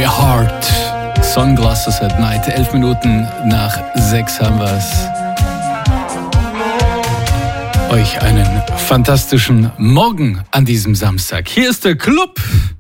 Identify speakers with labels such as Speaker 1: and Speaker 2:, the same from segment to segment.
Speaker 1: Heart, Sunglasses at Night. 11 Minuten nach 6 haben wir es. Euch einen fantastischen Morgen an diesem Samstag. Hier ist der Club.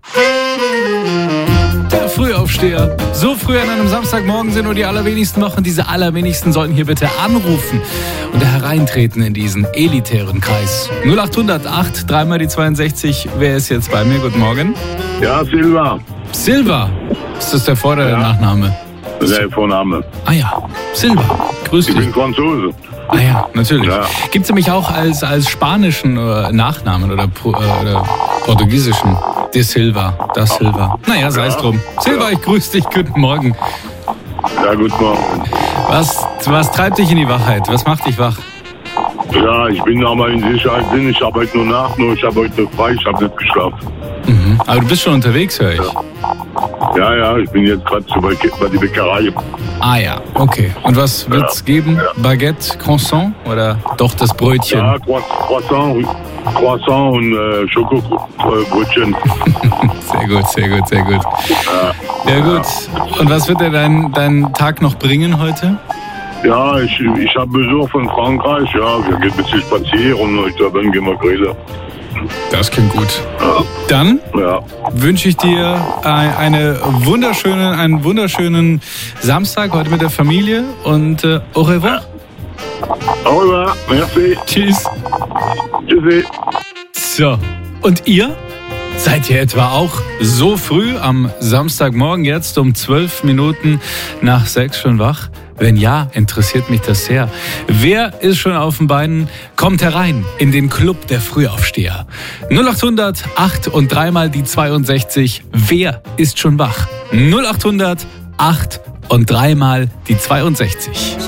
Speaker 1: Der Frühaufsteher. So früh an einem Samstagmorgen sind nur die allerwenigsten noch. Und diese allerwenigsten sollten hier bitte anrufen und hereintreten in diesen elitären Kreis. 0800 dreimal die 62. Wer ist jetzt bei mir? Guten Morgen.
Speaker 2: Ja, Silva.
Speaker 1: Silva. Ist das der Vor- oder der Nachname?
Speaker 2: Der Vorname.
Speaker 1: Ah ja, Silva. Grüß dich.
Speaker 2: Ich bin Franzose.
Speaker 1: Ah ja, natürlich.
Speaker 2: Ja.
Speaker 1: Gibt es nämlich auch als spanischen Nachnamen oder portugiesischen De Silva, Da Silva. Naja, sei es drum. Silva, ich grüße dich. Guten Morgen.
Speaker 2: Ja, guten Morgen.
Speaker 1: Was treibt dich in die Wachheit? Was macht dich wach?
Speaker 2: Ja, ich bin da mal in Sicherheit drin. Ich arbeite nur nach, ich habe heute frei, ich habe nicht geschlafen.
Speaker 1: Mhm. Aber du bist schon unterwegs, höre ich.
Speaker 2: Ja, ich bin jetzt gerade bei die Bäckerei.
Speaker 1: Ah ja, okay. Und was wird's geben?
Speaker 2: Ja.
Speaker 1: Baguette, Croissant oder doch das Brötchen?
Speaker 2: Ja, Croissant und Schokobrötchen.
Speaker 1: Sehr gut. Ja gut. Und was wird dir dein Tag noch bringen heute?
Speaker 2: Ja, ich habe Besuch von Frankreich. Ja, wir gehen ein bisschen spazieren und dann gehen wir grillen.
Speaker 1: Das klingt gut.
Speaker 2: Ja.
Speaker 1: Dann
Speaker 2: Ja.
Speaker 1: wünsche ich dir einen wunderschönen Samstag heute mit der Familie und au revoir.
Speaker 2: Au revoir, merci.
Speaker 1: Tschüss.
Speaker 2: Tschüssi.
Speaker 1: So, und ihr? Seid ihr etwa auch so früh am Samstagmorgen jetzt um 12 Minuten nach 6 schon wach? Wenn ja, interessiert mich das sehr. Wer ist schon auf den Beinen? Kommt herein in den Club der Frühaufsteher. 0800 und dreimal die 62. Wer ist schon wach? 0800 und dreimal die 62.